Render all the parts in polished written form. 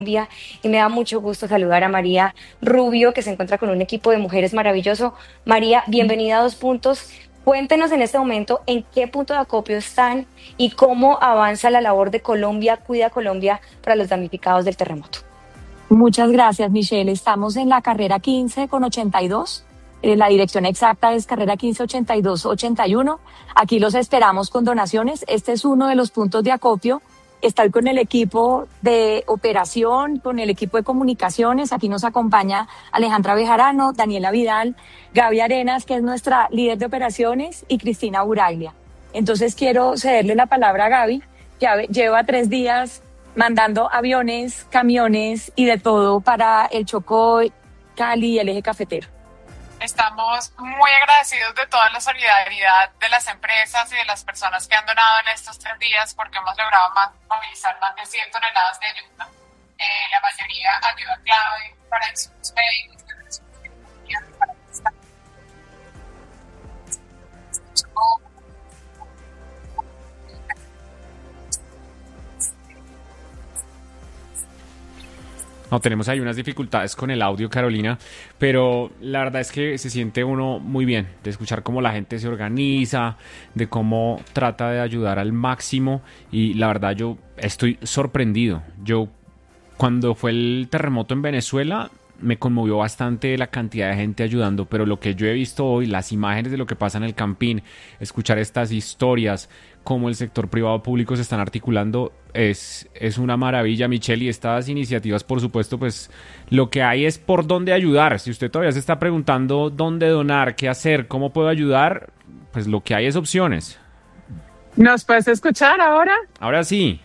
y me da mucho gusto saludar a María Rubio, que se encuentra con un equipo de mujeres maravilloso. María, bienvenida a Dos Puntos. Cuéntenos en este momento en qué punto de acopio están y cómo avanza la labor de Colombia Cuida Colombia para los damnificados del terremoto. Muchas gracias, Michelle. Estamos en la carrera 15 con 82. La dirección exacta es carrera 15 82 81. Aquí los esperamos con donaciones. Este es uno de los puntos de acopio. Estoy con el equipo de operación, con el equipo de comunicaciones. Aquí nos acompaña Alejandra Bejarano, Daniela Vidal, Gaby Arenas, que es nuestra líder de operaciones, y Cristina Buraglia. Entonces quiero cederle la palabra a Gaby, que lleva 3 días mandando aviones, camiones y de todo para el Chocó, Cali y el eje cafetero. Estamos muy agradecidos de toda la solidaridad de las empresas y de las personas que han donado en estos 3 días porque hemos logrado movilizar más de 100 toneladas de ayuda. La mayoría ayuda clave para insumos médicos, para No, tenemos ahí unas dificultades con el audio, Carolina, pero la verdad es que se siente uno muy bien de escuchar cómo la gente se organiza, de cómo trata de ayudar al máximo y la verdad yo estoy sorprendido. Cuando fue el terremoto en Venezuela me conmovió bastante la cantidad de gente ayudando, pero lo que yo he visto hoy, las imágenes de lo que pasa en el Campín, escuchar estas historias, cómo el sector privado público se están articulando, es una maravilla, Michelle, y estas iniciativas, por supuesto, pues lo que hay es por dónde ayudar. Si usted todavía se está preguntando dónde donar, qué hacer, cómo puedo ayudar, pues lo que hay es opciones. ¿Nos puedes escuchar ahora? Ahora sí.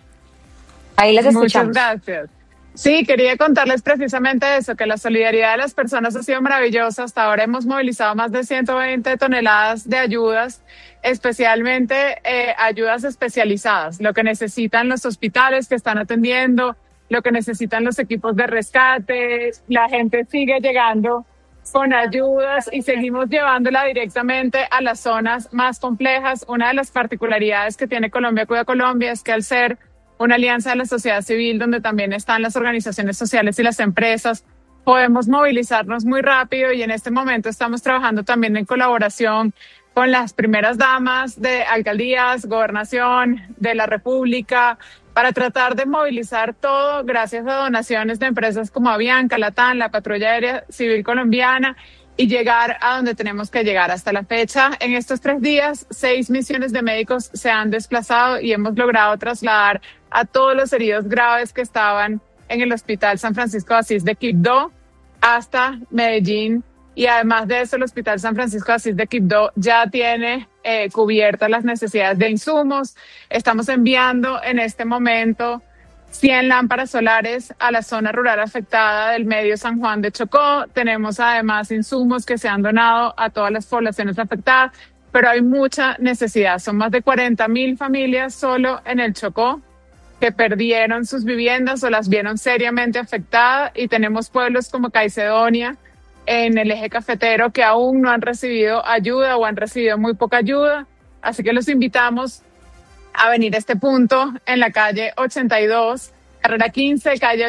Ahí las escuchamos. Muchas gracias. Sí, quería contarles precisamente eso, que la solidaridad de las personas ha sido maravillosa. Hasta ahora hemos movilizado más de 120 toneladas de ayudas, especialmente ayudas especializadas, lo que necesitan los hospitales que están atendiendo, lo que necesitan los equipos de rescate. La gente sigue llegando con ayudas y seguimos llevándola directamente a las zonas más complejas. Una de las particularidades que tiene Colombia Cuida Colombia es que al ser una alianza de la sociedad civil donde también están las organizaciones sociales y las empresas, podemos movilizarnos muy rápido y en este momento estamos trabajando también en colaboración con las primeras damas de alcaldías, gobernación, de la República, para tratar de movilizar todo gracias a donaciones de empresas como Avianca, Latam, la Patrulla Aérea Civil Colombiana y llegar a donde tenemos que llegar. Hasta la fecha, en estos 3 días, 6 misiones de médicos se han desplazado y hemos logrado trasladar a todos los heridos graves que estaban en el Hospital San Francisco de Asís de Quibdó hasta Medellín. Y además de eso, el Hospital San Francisco de Asís de Quibdó ya tiene cubiertas las necesidades de insumos. Estamos enviando en este momento 100 lámparas solares a la zona rural afectada del medio San Juan de Chocó. Tenemos además insumos que se han donado a todas las poblaciones afectadas, pero hay mucha necesidad. Son más de 40.000 familias solo en el Chocó que perdieron sus viviendas o las vieron seriamente afectadas y tenemos pueblos como Caicedonia en el eje cafetero que aún no han recibido ayuda o han recibido muy poca ayuda. Así que los invitamos a venir a este punto en la calle 82, carrera 15, calle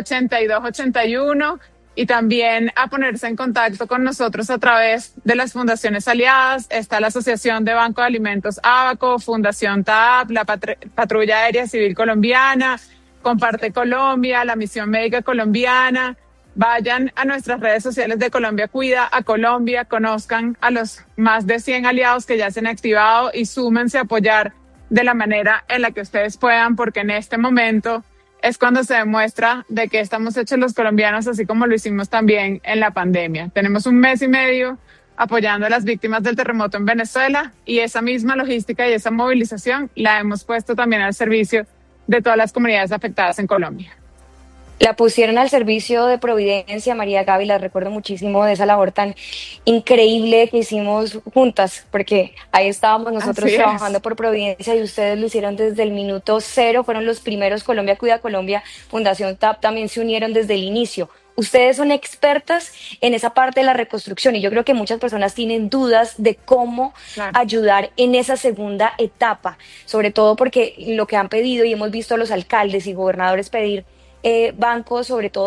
82-81 y también a ponerse en contacto con nosotros a través de las fundaciones aliadas. Está la Asociación de Banco de Alimentos Abaco, Fundación TAP, la Patrulla Aérea Civil Colombiana, Comparte Colombia, la Misión Médica Colombiana. Vayan a nuestras redes sociales de Colombia Cuida a Colombia, conozcan a los más de 100 aliados que ya se han activado y súmense a apoyar de la manera en la que ustedes puedan, porque en este momento es cuando se demuestra de que estamos hechos los colombianos, así como lo hicimos también en la pandemia. Tenemos 1 mes y medio apoyando a las víctimas del terremoto en Venezuela y esa misma logística y esa movilización la hemos puesto también al servicio de todas las comunidades afectadas en Colombia. La pusieron al servicio de Providencia, María Gaby, la recuerdo muchísimo de esa labor tan increíble que hicimos juntas, porque ahí estábamos nosotros trabajando por Providencia y ustedes lo hicieron desde el minuto cero, fueron los primeros. Colombia Cuida Colombia, Fundación TAP también se unieron desde el inicio. Ustedes son expertas en esa parte de la reconstrucción y yo creo que muchas personas tienen dudas de cómo ayudar en esa segunda etapa, sobre todo porque lo que han pedido y hemos visto a los alcaldes y gobernadores pedir bancos, sobre todo